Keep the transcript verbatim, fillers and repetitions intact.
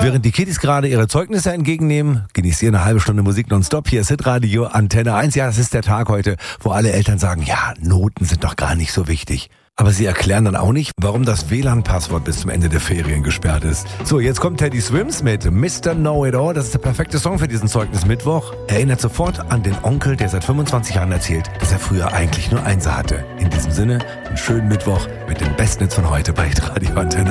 Während die Kiddies gerade ihre Zeugnisse entgegennehmen, genießt ihr eine halbe Stunde Musik nonstop. Hier ist Hitradio Antenne eins. Ja, das ist der Tag heute, wo alle Eltern sagen, ja, Noten sind doch gar nicht so wichtig. Aber sie erklären dann auch nicht, warum das W L A N-Passwort bis zum Ende der Ferien gesperrt ist. So, jetzt kommt Teddy Swims mit Mister Know-It-All. Das ist der perfekte Song für diesen Zeugnismittwoch. Erinnert sofort an den Onkel, der seit fünfundzwanzig Jahren erzählt, dass er früher eigentlich nur Einser hatte. In diesem Sinne, einen schönen Mittwoch mit den Bestnetz von heute bei Hitradio Antenne.